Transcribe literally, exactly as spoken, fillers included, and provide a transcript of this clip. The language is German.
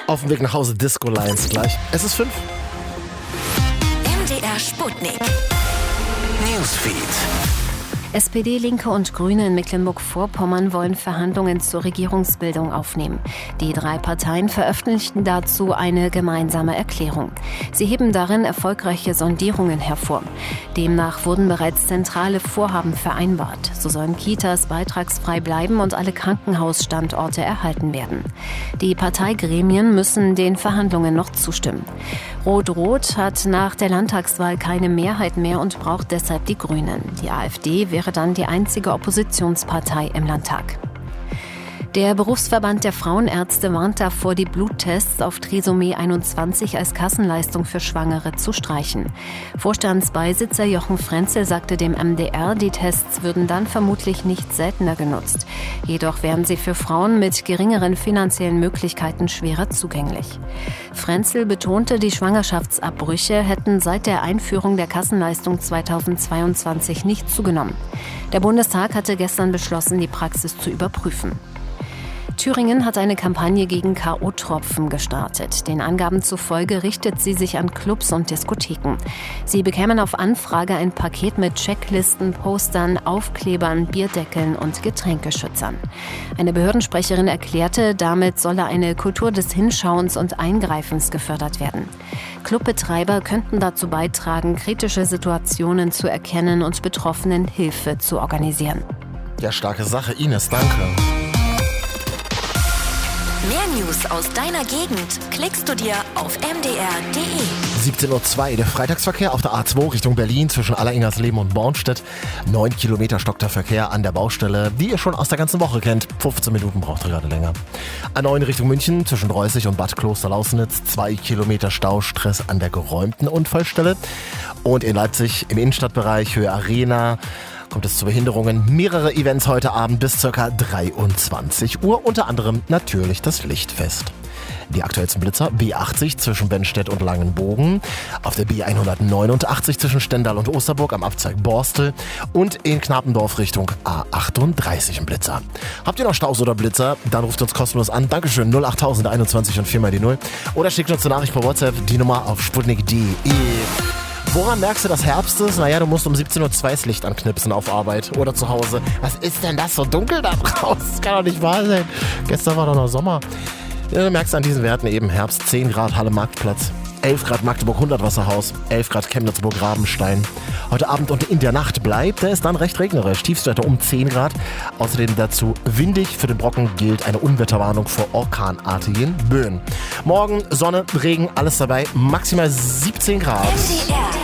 Auf dem Weg nach Hause Disco Lions gleich. Es ist fünf. M D R Sputnik. Newsfeed. S P D, Linke und Grüne in Mecklenburg-Vorpommern wollen Verhandlungen zur Regierungsbildung aufnehmen. Die drei Parteien veröffentlichten dazu eine gemeinsame Erklärung. Sie heben darin erfolgreiche Sondierungen hervor. Demnach wurden bereits zentrale Vorhaben vereinbart. So sollen Kitas beitragsfrei bleiben und alle Krankenhausstandorte erhalten werden. Die Parteigremien müssen den Verhandlungen noch zustimmen. Rot-Rot hat nach der Landtagswahl keine Mehrheit mehr und braucht deshalb die Grünen. Die AfD wäre dann die einzige Oppositionspartei im Landtag. Der Berufsverband der Frauenärzte warnt davor, die Bluttests auf Trisomie einundzwanzig als Kassenleistung für Schwangere zu streichen. Vorstandsbeisitzer Jochen Frenzel sagte dem M D R, die Tests würden dann vermutlich nicht seltener genutzt. Jedoch wären sie für Frauen mit geringeren finanziellen Möglichkeiten schwerer zugänglich. Frenzel betonte, die Schwangerschaftsabbrüche hätten seit der Einführung der Kassenleistung zweitausendzweiundzwanzig nicht zugenommen. Der Bundestag hatte gestern beschlossen, die Praxis zu überprüfen. Thüringen hat eine Kampagne gegen K O-Tropfen gestartet. Den Angaben zufolge richtet sie sich an Clubs und Diskotheken. Sie bekämen auf Anfrage ein Paket mit Checklisten, Postern, Aufklebern, Bierdeckeln und Getränkeschützern. Eine Behördensprecherin erklärte, damit solle eine Kultur des Hinschauens und Eingreifens gefördert werden. Clubbetreiber könnten dazu beitragen, kritische Situationen zu erkennen und Betroffenen Hilfe zu organisieren. Ja, starke Sache. Ines, danke. Mehr News aus deiner Gegend klickst du dir auf m d r punkt d e. siebzehn Uhr zwei, der Freitagsverkehr auf der A zwei Richtung Berlin zwischen Alleringersleben und Bornstedt. Neun Kilometer stockt der Verkehr an der Baustelle, die ihr schon aus der ganzen Woche kennt. fünfzehn Minuten braucht ihr gerade länger. A neun Richtung München zwischen Reußig und Bad Kloster-Lausnitz. Zwei Kilometer Staustress an der geräumten Unfallstelle. Und in Leipzig im Innenstadtbereich Höhe Arena kommt es zu Behinderungen. Mehrere Events heute Abend bis ca. dreiundzwanzig Uhr. Unter anderem natürlich das Lichtfest. Die aktuellsten Blitzer: B achtzig zwischen Bennstedt und Langenbogen, auf der B hundertneunundachtzig zwischen Stendal und Osterburg am Abzweig Borstel und in Knapendorf Richtung A achtunddreißig ein Blitzer. Habt ihr noch Staus oder Blitzer? Dann ruft uns kostenlos an. Dankeschön, null achttausend einundzwanzig und vier mal die null. Oder schickt uns eine Nachricht per WhatsApp, die Nummer auf sputnik punkt de. Woran merkst du, dass Herbst ist? Naja, du musst um siebzehn Uhr zwei das Licht anknipsen auf Arbeit oder zu Hause. Was ist denn das so dunkel da draußen? Das kann doch nicht wahr sein. Gestern war doch noch Sommer. Ja, du merkst an diesen Werten eben Herbst, zehn Grad Halle Marktplatz, elf Grad Magdeburg Hundertwasserhaus, elf Grad Chemnitzburg Rabenstein. Heute Abend und in der Nacht bleibt es dann recht regnerisch. Tiefstwerte um zehn Grad. Außerdem dazu windig. Für den Brocken gilt eine Unwetterwarnung vor orkanartigen Böen. Morgen Sonne, Regen, alles dabei. Maximal siebzehn Grad. M D R